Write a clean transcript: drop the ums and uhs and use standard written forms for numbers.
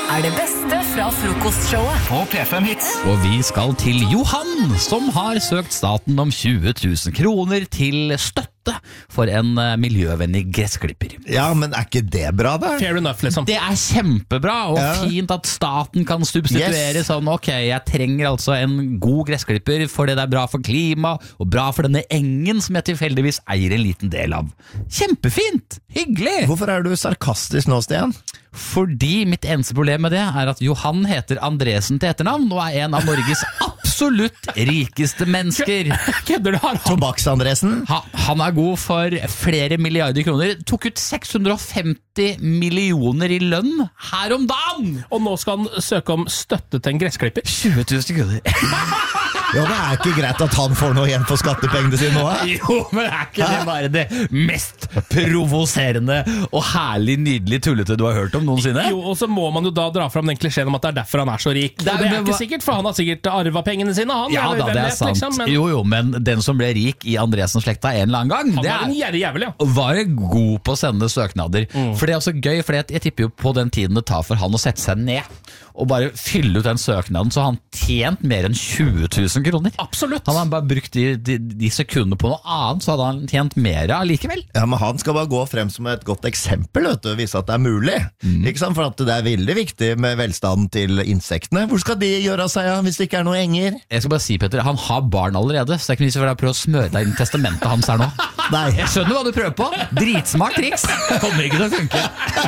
det beste fra frokostshowet på P5 Hits. Og vi skal til Johan, som har søkt staten om 20 000 kroner til støtte for en miljøvennlig gressklipper. Ja, men ikke det bra da? Fair enough, liksom. Det kjempebra, og fint at staten kan substituere sånn, ok, jeg trenger altså en god gressklipper fordi det bra for klima, og bra for denne engen som jeg tilfeldigvis eier en liten del av. Kjempefint! Hyggelig! Hvorfor du sarkastisk nå, Stian? Fordi mitt eneste problem med det at Johan heter Andresen til etternavn, og en av Norges absolutt rikeste mennesker. Kødder du? Tobakks-Andresen? Han god for flere milliarder kroner. Tok ut 650 millioner i lønn her om dagen! Og nå skal han søke om støtte til en gressklipper. 20 000 kroner. Ja, det ikke greit at han får noe igjen for skattepengene sine nå? Jo, men ikke det bare det mest provoserende og herlig, nydelig tullete du har hørt om noensinne? Jo, og så må man jo da dra fram den klisjeen om at det derfor han så rik. Det ikke sikkert, for han har sikkert arvet pengene sine, han. Ja da, det sant. Liksom, men... Jo, men den som ble rik i Andresen-slekta en eller annen gang, han var en gjerrig jævel, ja. Var god på å sende søknader. For det også gøy, for jeg tipper jo på den tiden det tar for han å sette seg ned og bare fylle ut den søknaden, så han tjent mer enn 20 000 kroner. Absolutt. Han hadde bare brukt de sekundene på noe annet, så hadde han tjent mer allikevel. Ja, men han skal bare gå frem som et godt eksempel, vet du, vise at det mulig. Ikke sant? For at det veldig viktig med velstanden til insektene. Hvor skal de gjøre av seg, hvis det ikke noen enger? Jeg skal bare si, Petter, han har barn allerede, så det ikke vise for deg å prøve å smøre deg inn i testamentet hans her nå. Nei. Jeg skjønner hva du prøver på. Dritsmart triks. Kommer ikke til å funke.